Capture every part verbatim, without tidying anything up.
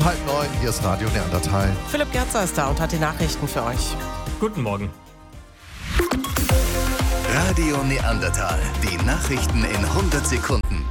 Um halb neun, hier ist Radio Neandertal. Philipp Gerzer ist da und hat die Nachrichten für euch. Guten Morgen. Radio Neandertal, die Nachrichten in hundert Sekunden.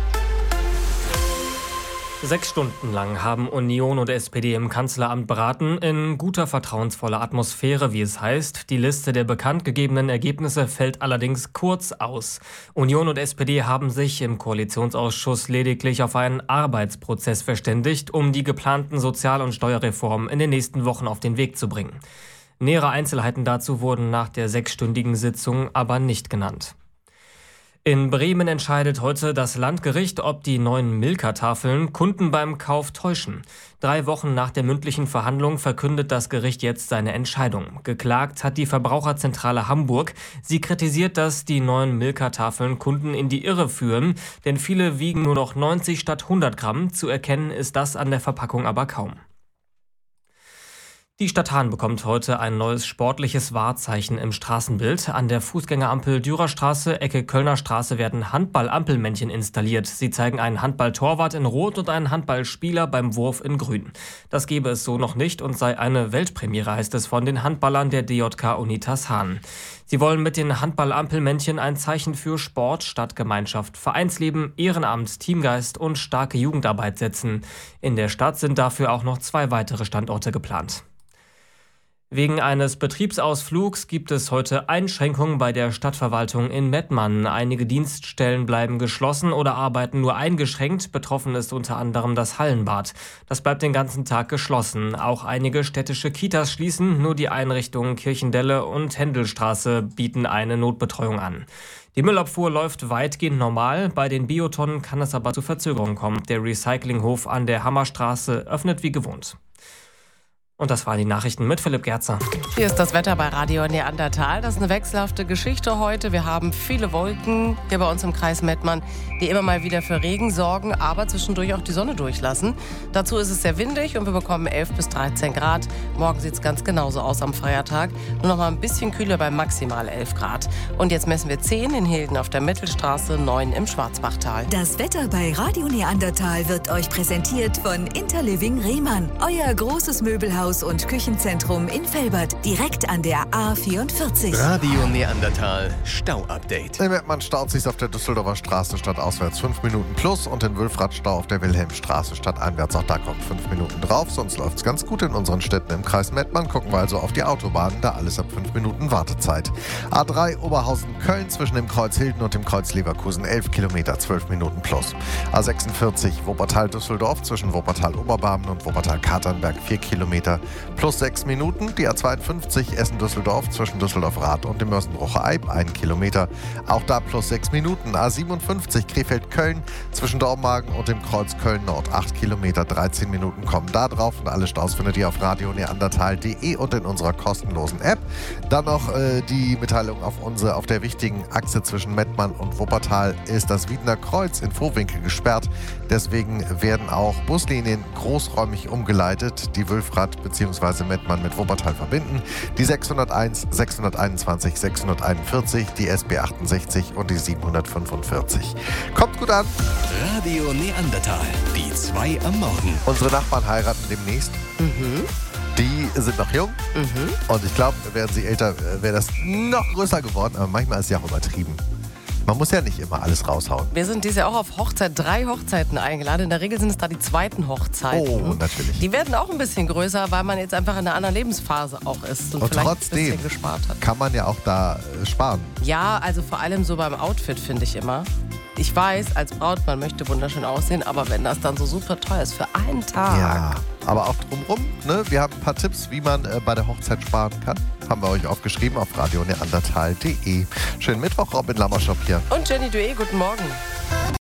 Sechs Stunden lang haben Union und S P D im Kanzleramt beraten, in guter, vertrauensvoller Atmosphäre, wie es heißt. Die Liste der bekannt gegebenen Ergebnisse fällt allerdings kurz aus. Union und S P D haben sich im Koalitionsausschuss lediglich auf einen Arbeitsprozess verständigt, um die geplanten Sozial- und Steuerreformen in den nächsten Wochen auf den Weg zu bringen. Nähere Einzelheiten dazu wurden nach der sechsstündigen Sitzung aber nicht genannt. In Bremen entscheidet heute das Landgericht, ob die neuen Milka-Tafeln Kunden beim Kauf täuschen. Drei Wochen nach der mündlichen Verhandlung verkündet das Gericht jetzt seine Entscheidung. Geklagt hat die Verbraucherzentrale Hamburg. Sie kritisiert, dass die neuen Milka-Tafeln Kunden in die Irre führen, denn viele wiegen nur noch neunzig statt hundert Gramm. Zu erkennen ist das an der Verpackung aber kaum. Die Stadt Hahn bekommt heute ein neues sportliches Wahrzeichen im Straßenbild. An der Fußgängerampel Dürerstraße, Ecke Kölner Straße werden Handball-Ampelmännchen installiert. Sie zeigen einen Handball-Torwart in Rot und einen Handballspieler beim Wurf in Grün. Das gebe es so noch nicht und sei eine Weltpremiere, heißt es von den Handballern der D J K Unitas Hahn. Sie wollen mit den Handball-Ampelmännchen ein Zeichen für Sport, Stadtgemeinschaft, Vereinsleben, Ehrenamt, Teamgeist und starke Jugendarbeit setzen. In der Stadt sind dafür auch noch zwei weitere Standorte geplant. Wegen eines Betriebsausflugs gibt es heute Einschränkungen bei der Stadtverwaltung in Mettmann. Einige Dienststellen bleiben geschlossen oder arbeiten nur eingeschränkt. Betroffen ist unter anderem das Hallenbad. Das bleibt den ganzen Tag geschlossen. Auch einige städtische Kitas schließen. Nur die Einrichtungen Kirchendelle und Händelstraße bieten eine Notbetreuung an. Die Müllabfuhr läuft weitgehend normal. Bei den Biotonnen kann es aber zu Verzögerungen kommen. Der Recyclinghof an der Hammerstraße öffnet wie gewohnt. Und das waren die Nachrichten mit Philipp Gerzer. Hier ist das Wetter bei Radio Neandertal. Das ist eine wechselhafte Geschichte heute. Wir haben viele Wolken hier bei uns im Kreis Mettmann, die immer mal wieder für Regen sorgen, aber zwischendurch auch die Sonne durchlassen. Dazu ist es sehr windig und wir bekommen elf bis dreizehn Grad. Morgen sieht es ganz genauso aus am Feiertag. Nur noch mal ein bisschen kühler bei maximal elf Grad. Und jetzt messen wir zehn in Hilden auf der Mittelstraße, neun im Schwarzbachtal. Das Wetter bei Radio Neandertal wird euch präsentiert von Interliving Rehmann. Euer großes Möbelhaus und Küchenzentrum in Velbert, direkt an der A vierundvierzig. Radio Neandertal Stau-Update. In Mettmann staut sich auf der Düsseldorfer Straße stadtauswärts fünf Minuten plus und in Wülfrath Stau auf der Wilhelmstraße stadteinwärts. Auch da kommt fünf Minuten drauf, sonst läuft es ganz gut in unseren Städten im Kreis Mettmann. Gucken wir also auf die Autobahnen, da alles ab fünf Minuten Wartezeit. A drei Oberhausen-Köln zwischen dem Kreuz Hilden und dem Kreuz Leverkusen elf Kilometer, zwölf Minuten plus. A sechsundvierzig Wuppertal-Düsseldorf zwischen Wuppertal-Oberbarmen und Wuppertal-Katernberg vier Kilometer plus sechs Minuten. Die A zweiundfünfzig Essen-Düsseldorf zwischen Düsseldorf-Rath und dem Mörsenbrucher Eib ein Kilometer. Auch da plus sechs Minuten. A siebenundfünfzig Krefeld-Köln zwischen Dormagen und dem Kreuz Köln-Nord acht Kilometer, dreizehn Minuten kommen da drauf. Und alle Staus findet ihr auf radio neandertal punkt de und in unserer kostenlosen App. Dann noch äh, die Mitteilung auf, unsere, auf der wichtigen Achse zwischen Mettmann und Wuppertal ist das Wiedener Kreuz in Vohwinkel gesperrt. Deswegen werden auch Buslinien großräumig umgeleitet, die Wülfrath bzw. Mettmann mit Wuppertal verbinden. Die sechshunderteins, sechshunderteinundzwanzig, sechshunderteinundvierzig, die S B achtundsechzig und die siebenhundertfünfundvierzig. Kommt gut an! Radio Neandertal, die zwei am Morgen. Unsere Nachbarn heiraten demnächst. Mhm. Die sind noch jung Mhm. und ich glaube, wären sie älter, wäre das noch größer geworden. Aber manchmal ist es ja auch übertrieben. Man muss ja nicht immer alles raushauen. Wir sind dieses Jahr auch auf Hochzeit, drei Hochzeiten eingeladen. In der Regel sind es da die zweiten Hochzeiten. Oh, natürlich. Die werden auch ein bisschen größer, weil man jetzt einfach in einer anderen Lebensphase auch ist und, Und vielleicht trotzdem ein bisschen gespart hat. kann man ja auch da äh, sparen. Ja, also vor allem so beim Outfit finde ich immer. Ich weiß, als Braut, man möchte wunderschön aussehen, aber wenn das dann so super teuer ist für einen Tag. Ja, aber auch drumherum. Ne? Wir haben ein paar Tipps, wie man äh, bei der Hochzeit sparen kann. Haben wir euch aufgeschrieben auf radio neandertal punkt de. Schönen Mittwoch, Robin Lammerschop hier. Und Jenny Dué, guten Morgen.